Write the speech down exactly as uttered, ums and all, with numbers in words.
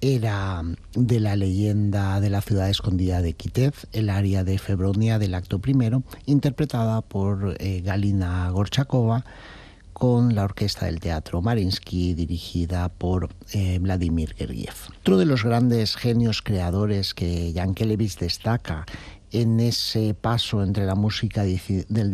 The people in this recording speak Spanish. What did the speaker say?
era de la leyenda de la ciudad escondida de Kitev, el aria de Febronia del acto primero, interpretada por eh, Galina Gorchakova con la orquesta del Teatro Mariinsky, dirigida por eh, Vladimir Gergiev. Otro de los grandes genios creadores que Yankelevich destaca en ese paso entre la música del